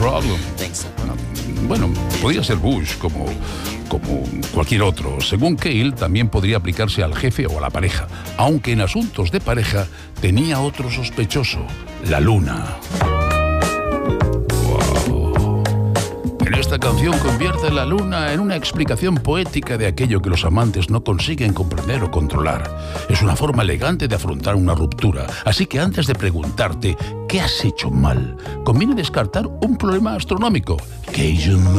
problem. Bueno, podría ser Bush, como cualquier otro. Según Cale, también podría aplicarse al jefe o a la pareja, aunque en asuntos de pareja tenía otro sospechoso, la luna. En esta canción convierte la luna en una explicación poética de aquello que los amantes no consiguen comprender o controlar. Es una forma elegante de afrontar una ruptura, así que antes de preguntarte ¿qué has hecho mal?, conviene descartar un problema astronómico. Que yo no